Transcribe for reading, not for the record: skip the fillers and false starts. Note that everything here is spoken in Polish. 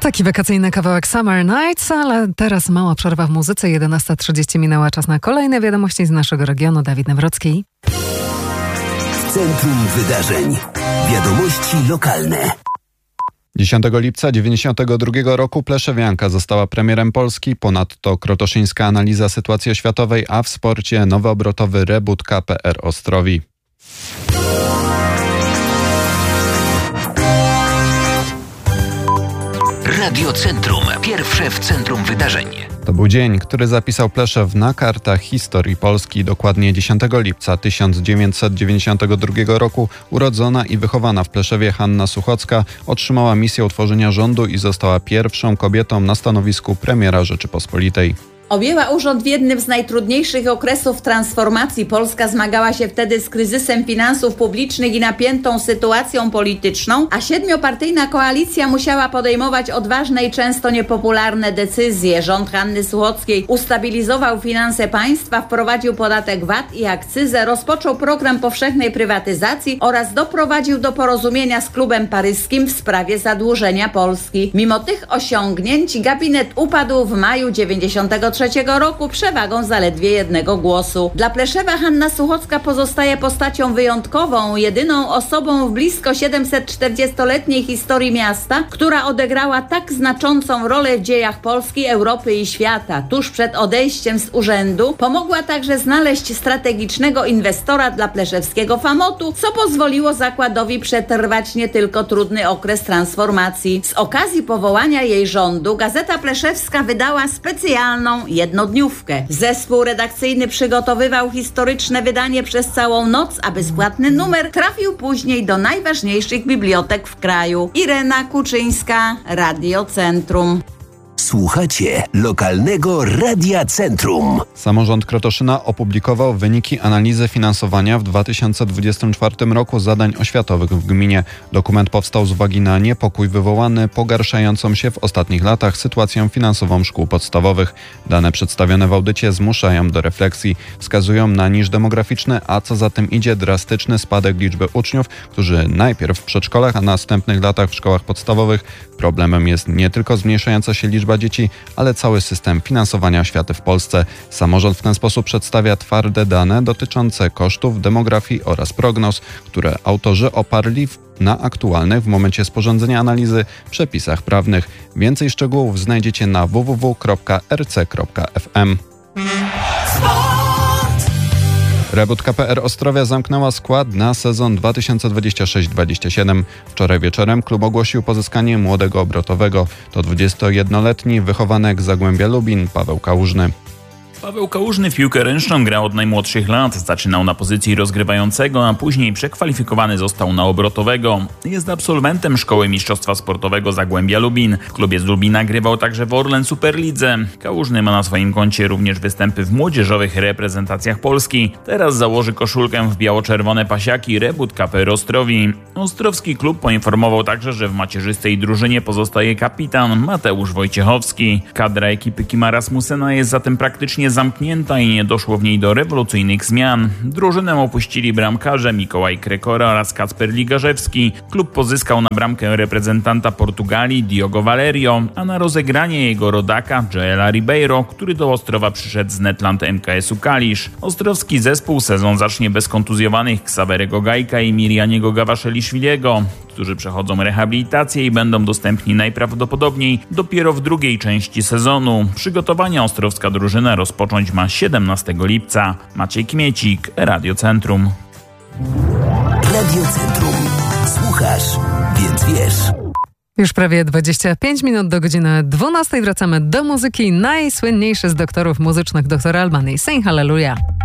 Taki wakacyjny kawałek Summer Nights, ale teraz mała przerwa w muzyce. 11:30 minęła, czas na kolejne wiadomości z naszego regionu. Dawid Nawrocki. W centrum wydarzeń. Wiadomości lokalne. 10 lipca 1992 roku Pleszewianka została premierem Polski. Ponadto krotoszyńska analiza sytuacji oświatowej, a w sporcie nowoobrotowy rebut KPR Ostrowi. Radio Centrum. Pierwsze w centrum wydarzeń. To był dzień, który zapisał Pleszew na kartach historii Polski. Dokładnie 10 lipca 1992 roku urodzona i wychowana w Pleszewie Hanna Suchocka otrzymała misję utworzenia rządu i została pierwszą kobietą na stanowisku premiera Rzeczypospolitej. Objęła urząd w jednym z najtrudniejszych okresów transformacji. Polska zmagała się wtedy z kryzysem finansów publicznych i napiętą sytuacją polityczną, a 7-partyjna koalicja musiała podejmować odważne i często niepopularne decyzje. Rząd Hanny Suchockiej ustabilizował finanse państwa, wprowadził podatek VAT i akcyzę, rozpoczął program powszechnej prywatyzacji oraz doprowadził do porozumienia z klubem paryskim w sprawie zadłużenia Polski. Mimo tych osiągnięć gabinet upadł w maju 1993 roku przewagą zaledwie 1 głosu. Dla Pleszewa Hanna Suchocka pozostaje postacią wyjątkową, jedyną osobą w blisko 740-letniej historii miasta, która odegrała tak znaczącą rolę w dziejach Polski, Europy i świata. Tuż przed odejściem z urzędu pomogła także znaleźć strategicznego inwestora dla pleszewskiego Famotu, co pozwoliło zakładowi przetrwać nie tylko trudny okres transformacji. Z okazji powołania jej rządu Gazeta Pleszewska wydała specjalną jednodniówkę. Zespół redakcyjny przygotowywał historyczne wydanie przez całą noc, a bezpłatny numer trafił później do najważniejszych bibliotek w kraju. Irena Kuczyńska, Radio Centrum. Słuchacie lokalnego Radia Centrum. Samorząd Krotoszyna opublikował wyniki analizy finansowania w 2024 roku zadań oświatowych w gminie. Dokument powstał z uwagi na niepokój wywołany pogarszającą się w ostatnich latach sytuacją finansową szkół podstawowych. Dane przedstawione w audycie zmuszają do refleksji. Wskazują na niż demograficzny, a co za tym idzie drastyczny spadek liczby uczniów, którzy najpierw w przedszkolach, a następnych latach w szkołach podstawowych. Problemem jest nie tylko zmniejszająca się liczba dzieci, ale cały system finansowania oświaty w Polsce. Samorząd w ten sposób przedstawia twarde dane dotyczące kosztów, demografii oraz prognoz, które autorzy oparli na aktualnych w momencie sporządzenia analizy przepisach prawnych. Więcej szczegółów znajdziecie na www.rc.fm. Rebut KPR Ostrowia zamknęła skład na sezon 2026-27. Wczoraj wieczorem klub ogłosił pozyskanie młodego obrotowego. To 21-letni wychowanek z Zagłębia Lubin, Paweł Kałużny. Paweł Kałużny w piłkę ręczną grał od najmłodszych lat. Zaczynał na pozycji rozgrywającego, a później przekwalifikowany został na obrotowego. Jest absolwentem Szkoły Mistrzostwa Sportowego Zagłębia Lubin. W klubie z Lubina grywał także w Orlen Superlidze. Kałużny ma na swoim koncie również występy w młodzieżowych reprezentacjach Polski. Teraz założy koszulkę w biało-czerwone pasiaki rebut KPR Ostrowi. Ostrowski klub poinformował także, że w macierzystej drużynie pozostaje kapitan Mateusz Wojciechowski. Kadra ekipy Kima Rasmussena jest zatem praktycznie zamknięta i nie doszło w niej do rewolucyjnych zmian. Drużynę opuścili bramkarze Mikołaj Krekora oraz Kacper Ligarzewski. Klub pozyskał na bramkę reprezentanta Portugalii Diogo Valerio, a na rozegranie jego rodaka Joela Ribeiro, który do Ostrowa przyszedł z Netland MKS-u Kalisz. Ostrowski zespół sezon zacznie bez kontuzjowanych Ksawerego Gajka i Mirianiego Gawaszeliszwiliego, którzy przechodzą rehabilitację i będą dostępni najprawdopodobniej dopiero w drugiej części sezonu. Przygotowania ostrowska drużyna rozpocząć ma 17 lipca. Maciej Kmiecik, Radio Centrum. Radio Centrum. Słuchasz, więc wiesz. Już prawie 25 minut do godziny 12. Wracamy do muzyki. Najsłynniejszy z doktorów muzycznych, dr Alban i Sing Hallelujah.